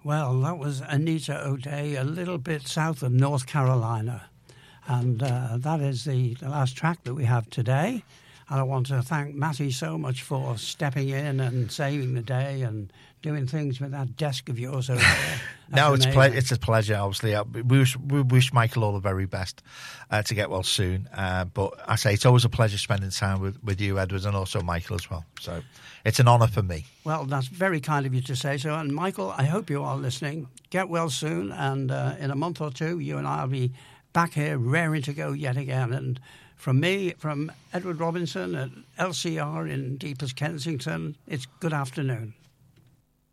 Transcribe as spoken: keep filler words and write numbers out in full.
Well, that was Anita O'Day, a little bit south of North Carolina. And uh, that is the, the last track that we have today. And I want to thank Matty so much for stepping in and saving the day and doing things with that desk of yours over there. No, it's ple- it's a pleasure, obviously. Uh, We wish, we wish Michael all the very best uh, to get well soon. Uh, but I say it's always a pleasure spending time with, with you, Edward, and also Michael as well. So it's an honour for me. Well, that's very kind of you to say so. And Michael, I hope you are listening. Get well soon. And uh, in a month or two, you and I will be back here raring to go yet again. And from me, from Edward Robinson at L C R in Deepest Kensington, it's good afternoon.